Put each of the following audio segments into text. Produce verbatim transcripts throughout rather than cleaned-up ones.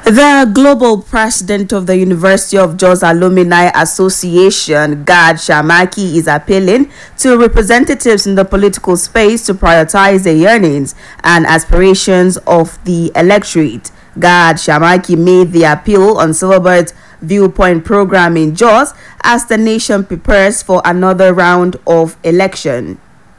The global president of the University of Jos Alumni Association, Gad Shamaki, is appealing to representatives in the political space to prioritize the yearnings and aspirations of the electorate. Gad Shamaki made the appeal on Silverbird's Viewpoint program in Jos as the nation prepares for another round of election.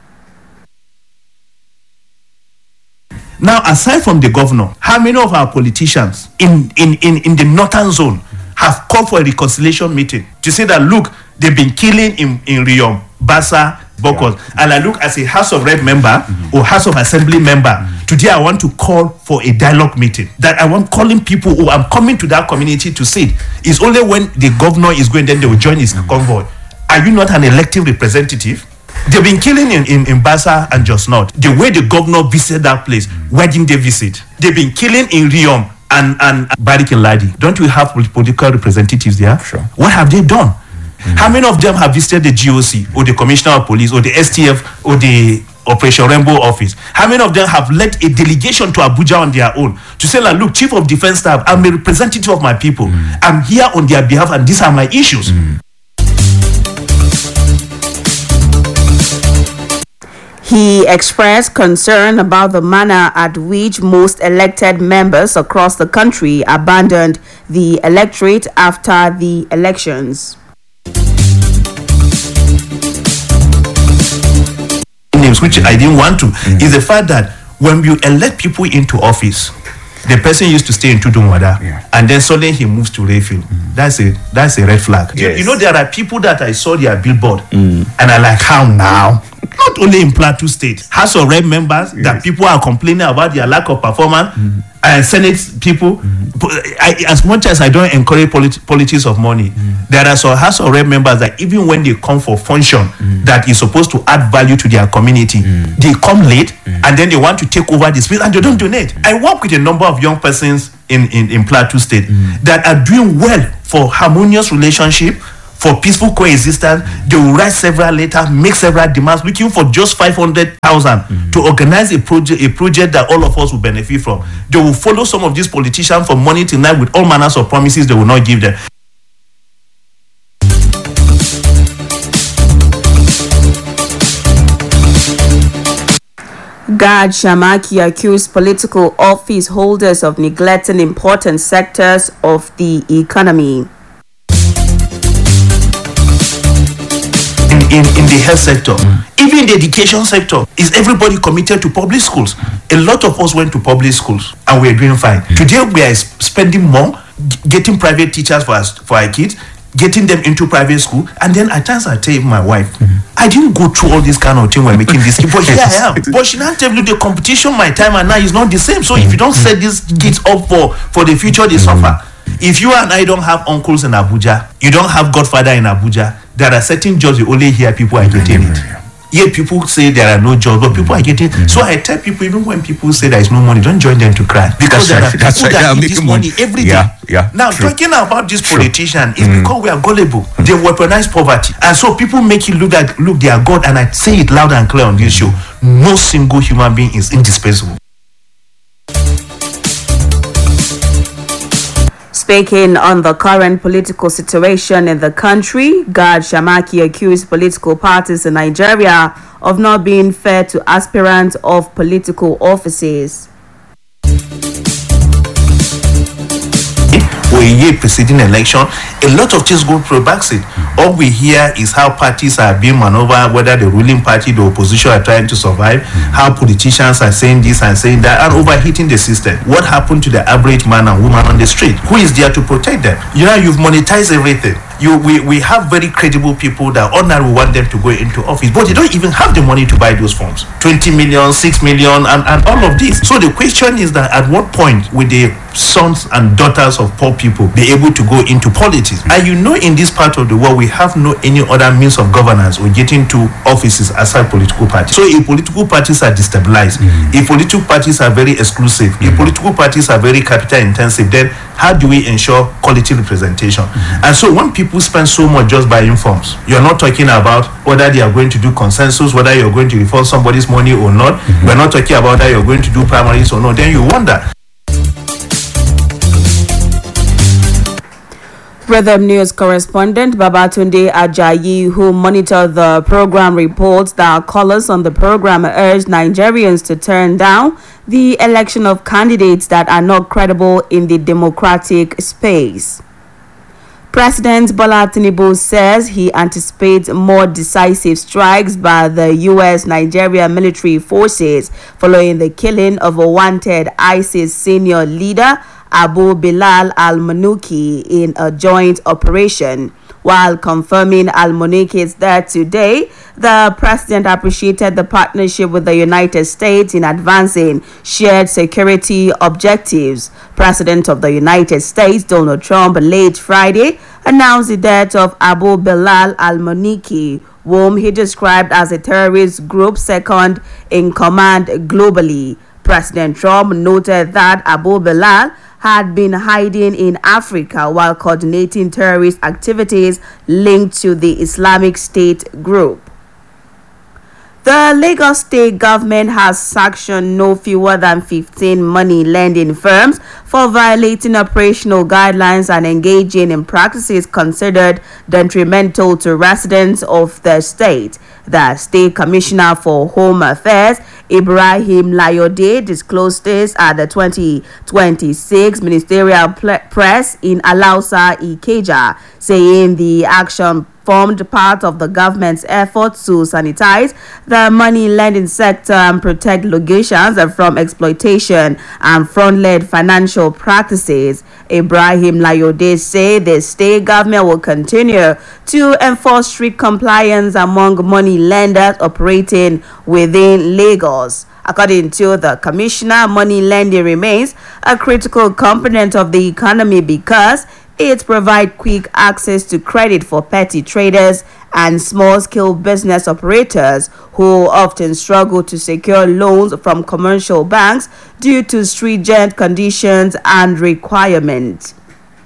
Now, aside from the governor, how many of our politicians in, in, in, in the northern zone have called for a reconciliation meeting to say that, look, they've been killing in, in Riyom, Basa, Bokos, yeah. And I look as a House of Rep member mm-hmm. or House of Assembly member, mm-hmm. today I want to call for a dialogue meeting. That I want calling people who I'm coming to that community to say, it's only when the governor is going, then they will join his mm-hmm. convoy. Are you not an elected representative? They've been killing in, in, in Basa and Jos North. The way the governor visited that place, where didn't they visit? They've been killing in Riyom and, and Barrick and Ladi. Don't we have political representatives there? Sure. What have they done? Mm-hmm. How many of them have visited the G O C or the Commissioner of Police or the S T F or the Operation Rainbow Office? How many of them have led a delegation to Abuja on their own to say, like, look, Chief of Defense Staff, I'm a representative of my people. Mm-hmm. I'm here on their behalf and these are my issues. Mm-hmm. He expressed concern about the manner at which most elected members across the country abandoned the electorate after the elections. Names which I didn't want to mm-hmm. is the fact that when you elect people into office, the person used to stay in Tudunwada, yeah. and then suddenly he moves to Rayfield. Mm. That's a that's a red flag. Yes. You know, there are people that I saw their billboard, mm. and I like, how now? Not only in Plateau State, House of Rep members, yes. that people are complaining about their lack of performance, mm. and Senate people. Mm. I, as much as I don't encourage politi- politics of money, mm. there are some House of Rep members that even when they come for function mm. that is supposed to add value to their community, mm. they come late mm. and then they want to take over the space and they don't donate. Mm. I work with a number of young persons in, in, in Plateau State mm. that are doing well for harmonious relationship, for peaceful coexistence. They will write several letters, make several demands, looking for just five hundred thousand mm-hmm. to organize a project, a project that all of us will benefit from. They will follow some of these politicians from morning till night with all manners of promises they will not give them. Gad Shamaki accused political office holders of neglecting important sectors of the economy. In, in the health sector, mm. even in the education sector, is everybody committed to public schools? A lot of us went to public schools and we're doing fine. Mm. Today we are spending more, g- getting private teachers for us, for our kids, getting them into private school, and then at times I tell my wife, mm. I didn't go through all this kind of thing when making this kid, but here I am. But she now tell you the competition, my time and now is not the same. So mm. if you don't set these kids up for, for the future, they mm. suffer. If you and I don't have uncles in Abuja, you don't have godfather in Abuja, there are certain jobs you only hear people are getting it. Yet people say there are no jobs, but people are getting it. So I tell people, even when people say there is no money, don't join them to cry. Because there are people that need this money every day. Yeah, yeah, now, true. Talking about this politician is mm. because we are gullible. Mm. They weaponize poverty. And so people make it look like, look, they are God. And I say it loud and clear on this show. No single human being is indispensable. Speaking on the current political situation in the country, Gad Shamaki accused political parties in Nigeria of not being fair to aspirants of political offices. For a year preceding election, a lot of things go through backseat. All we hear is how parties are being maneuvered, whether the ruling party, the opposition are trying to survive, how politicians are saying this and saying that, and overheating the system. What happened to the average man and woman on the street? Who is there to protect them? You know, you've monetized everything. You, we, we have very credible people that ordinarily want them to go into office, but they don't even have the money to buy those forms. twenty million, six million, and, and all of this. So the question is that at what point will the sons and daughters of poor people be able to go into politics? And you know, in this part of the world, we have no any other means of governance or getting to offices aside political parties. So if political parties are destabilized, mm-hmm. if political parties are very exclusive, mm-hmm. if political parties are very capital intensive, then how do we ensure quality representation? Mm-hmm. And so when people spend so much just buying forms, you're not talking about whether they are going to do consensus, whether you're going to refund somebody's money or not. Mm-hmm. We're not talking about whether you're going to do primaries or not. Then you wonder. Rhythm News correspondent Babatunde Ajayi, who monitored the program, reports that callers on the program urged Nigerians to turn down the election of candidates that are not credible in the democratic space. President Bola Tinubu says he anticipates more decisive strikes by the U S Nigeria military forces following the killing of a wanted ISIS senior leader, Abu Bilal al-Manuki, in a joint operation. While confirming al-Manuki's death today, the president appreciated the partnership with the United States in advancing shared security objectives. President of the United States, Donald Trump, late Friday announced the death of Abu Bilal al-Manuki, whom he described as a terrorist group second in command globally. President Trump noted that Abu Bilal had been hiding in Africa while coordinating terrorist activities linked to the Islamic State group. The Lagos State government has sanctioned no fewer than fifteen money lending firms for violating operational guidelines and engaging in practices considered detrimental to residents of the state. The State Commissioner for Home Affairs, Ibrahim Layode, disclosed this at the twenty twenty-six Ministerial Press in Alausa, Ikeja, saying the action formed part of the government's efforts to sanitize the money lending sector and protect Lagosians from exploitation and fraudulent financial practices. Ibrahim Layode said the state government will continue to enforce strict compliance among money lenders operating within Lagos. According to the commissioner, money lending remains a critical component of the economy because it provides quick access to credit for petty traders and small-scale business operators who often struggle to secure loans from commercial banks due to stringent conditions and requirements.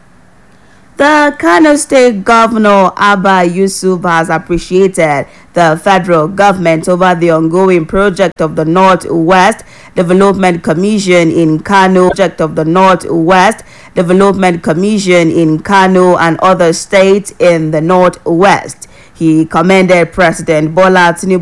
The Kano State Governor Abba Yusuf has appreciated the federal government over the ongoing project of the Northwest Development Commission in Kano, project of the Northwest Development Commission in Kano and other states in the Northwest. He commended President Bola Tinubu